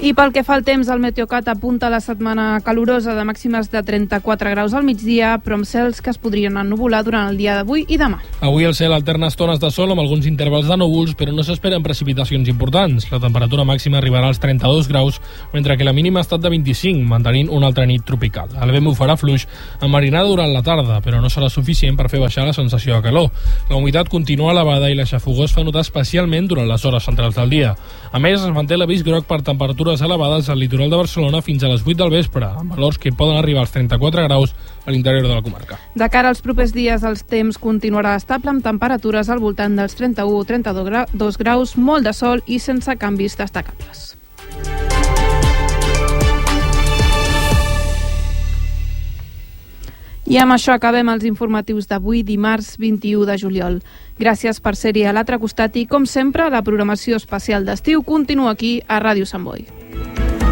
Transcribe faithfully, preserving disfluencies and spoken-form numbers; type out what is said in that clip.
I pel que fa al temps, el Meteocat apunta la setmana calorosa de màximes de trenta-quatre graus al migdia, però amb cels que es podrien ennuvolar durant el dia d'avui i demà. Avui el cel alterna estones de sol amb alguns intervals de núvols, però no s'esperen precipitacions importants. La temperatura màxima arribarà als trenta-dos graus, mentre que la mínima ha estat de vint-i-cinc, mantenint una altra nit tropical. El vent bufarà fluix amb marinada durant la tarda, però no serà suficient per fer baixar la sensació de calor. La humitat continua elevada i la xafogor es fa notar especialment durant les hores centrals del dia. A més, es manté l'avís groc per temperatures elevades al litoral de Barcelona fins a les vuit del vespre, amb valors que poden arribar als trenta-quatre graus a l'interior de la comarca. De cara als propers dies, el temps continuarà estable amb temperatures al voltant dels trenta-u o trenta-dos graus, molt de sol i sense canvis destacables. I amb això acabem els informatius d'avui, dimarts vint-i-u de juliol. Gràcies per ser-hi a l'altre costat i, com sempre, la programació especial d'estiu continua aquí a Ràdio Sant Boi.